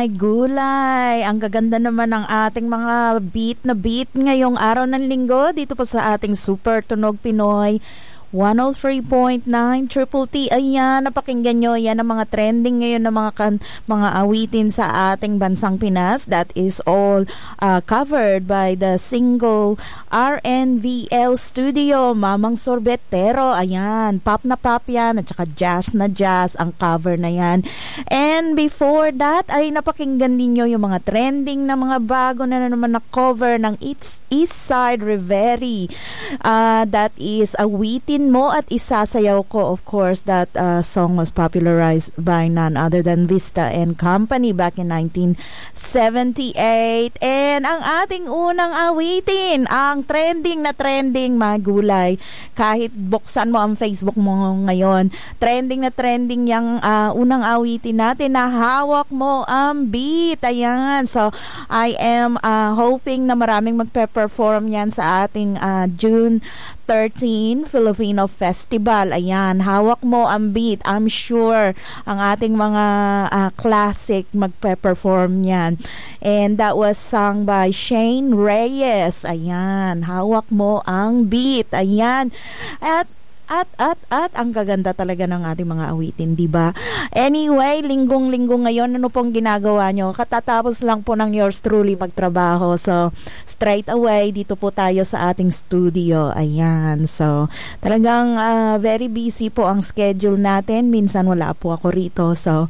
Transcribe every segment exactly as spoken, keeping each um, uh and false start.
my gulay. Ang gaganda naman ng ating mga beat na beat ngayong araw ng linggo dito po sa ating Super Tunog Pinoy one oh three point nine Triple T. Ayan, napakinggan nyo. Yan ang mga trending ngayon ng mga kan, mga awitin sa ating bansang Pinas. That is all uh, covered by the single R N V L Studio, Mamang Sorbetero. Ayan, pop na pop yan at saka jazz na jazz ang cover na yan. And before that ay napakinggan din nyo yung mga trending na mga bago na naman na cover ng East, East Side Riveri. Uh, that is awitin mo at isasayaw ko. Of course, that uh, song was popularized by none other than Vista and Company back in nineteen seventy-eight. And ang ating unang awitin, ang trending na trending, magulay. Kahit buksan mo ang Facebook mo ngayon, trending na trending yung uh, unang awitin natin na hawak mo ang beat. Ayan. So, I am uh, hoping na maraming magpe-perform yan sa ating uh, June thirteenth Filipino Festival. Ayan, hawak mo ang beat. I'm sure ang ating mga uh, classic magpe-perform yan. And that was sung by Shane Reyes. Ayan, hawak mo ang beat. Ayan. At At, at, at, ang gaganda talaga ng ating mga awitin, di ba? Anyway, linggong-linggo ngayon, ano pong ginagawa nyo? Katatapos lang po ng yours truly magtrabaho. So, straight away, dito po tayo sa ating studio. Ayan. So, talagang uh, very busy po ang schedule natin. Minsan wala po ako rito. So,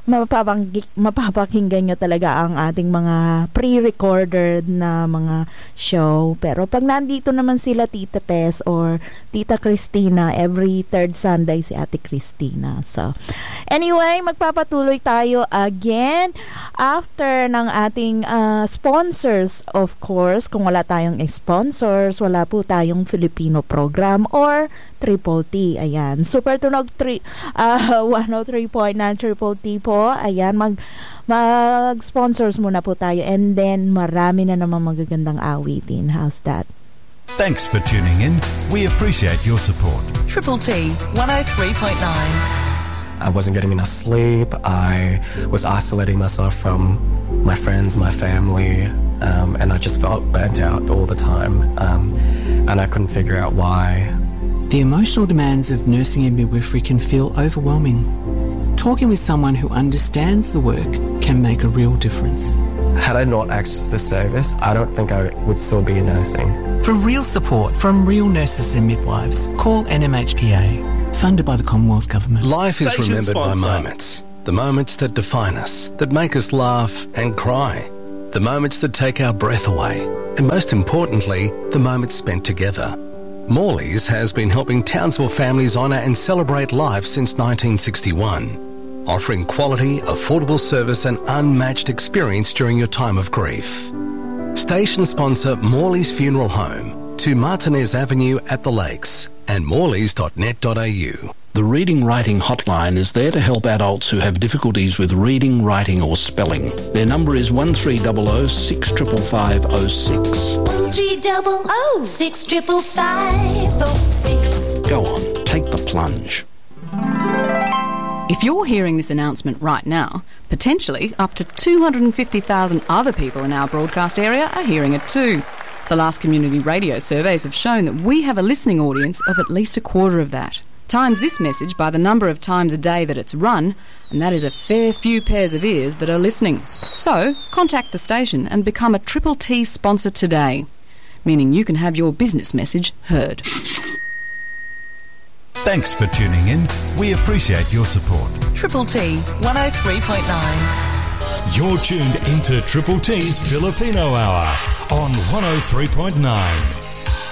mapapakinggan nyo talaga ang ating mga pre-recorded na mga show. Pero pag nandito naman sila Tita Tess or Tita Christina, every third Sunday si Ate Christina. So, anyway, magpapatuloy tayo again after ng ating uh, sponsors, of course. Kung wala tayong sponsors, wala po tayong Filipino program or Triple T. Ayan. Super Tunog three, uh, one oh three point nine Triple T po. Ayan, mag mag-sponsors muna po tayo and then marami na naman magagandang awitin. How's that? Thanks for tuning in. We appreciate your support. Triple T one oh three point nine. I wasn't getting enough sleep. I was isolating myself from my friends, my family, um, and I just felt burnt out all the time. Um, and I couldn't figure out why. The emotional demands of nursing and midwifery can feel overwhelming. Talking with someone who understands the work can make a real difference. Had I not accessed this service, I don't think I would still be nursing. For real support from real nurses and midwives, call N M H P A, funded by the Commonwealth Government. Life is Station remembered sponsor. by moments. The moments that define us, that make us laugh and cry. The moments that take our breath away. And most importantly, the moments spent together. Morley's has been helping Townsville families honour and celebrate life since nineteen sixty-one. Offering quality, affordable service and unmatched experience during your time of grief. Station sponsor Morley's Funeral Home, two Martinez Avenue at the Lakes, and morleys dot net dot a u. The Reading Writing Hotline is there to help adults who have difficulties with reading, writing or spelling. Their number is one three zero zero six five five zero six. one three zero zero six five five zero six. Go on, take the plunge. If you're hearing this announcement right now, potentially up to two hundred fifty thousand other people in our broadcast area are hearing it too. The last community radio surveys have shown that we have a listening audience of at least a quarter of that. Times this message by the number of times a day that it's run, and that is a fair few pairs of ears that are listening. So, contact the station and become a Triple T sponsor today, meaning you can have your business message heard. Thanks for tuning in. We appreciate your support. Triple T one oh three point nine. You're tuned into Triple T's Filipino Hour on one oh three point nine.